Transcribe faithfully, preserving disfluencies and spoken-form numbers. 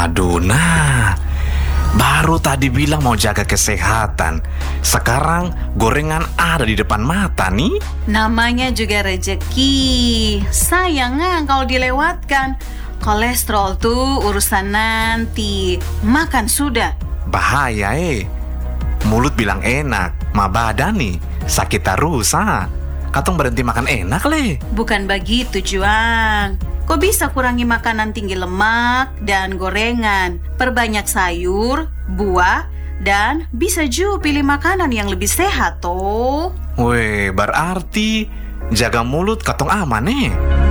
Aduh, nah, baru tadi bilang mau jaga kesehatan. Sekarang gorengan ada di depan mata nih. Namanya juga rezeki. Sayang ah kalau dilewatkan. Kolesterol tuh urusan nanti. Makan sudah. Bahaya eh. Mulut bilang enak, ma badan nih sakit terus ah. Katong berhenti makan enak leh. Bukan begitu, Juang. Kok bisa kurangi makanan tinggi lemak dan gorengan? Perbanyak sayur, buah, dan bisa juga pilih makanan yang lebih sehat toh. Weh, berarti jaga mulut katong aman nih.